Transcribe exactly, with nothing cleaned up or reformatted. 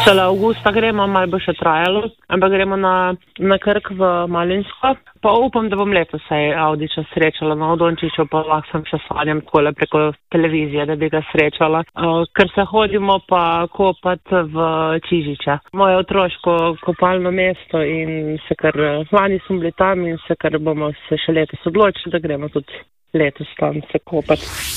Šele avgusta gremo, malo bo še trajalo, ampak gremo na, na Krk v Malinsko. Pa upam, da bom letos saj Avdića srečala, no, v Dončiću pa lahko sem še sanjam takole preko televizije, da bi ga srečala. Uh, ker se hodimo pa kopat v Čižića, moje otroško kopalno mesto in se kar, lani smo bili tam in se kar bomo se še letos odločili, da gremo tudi letos tam se kopati.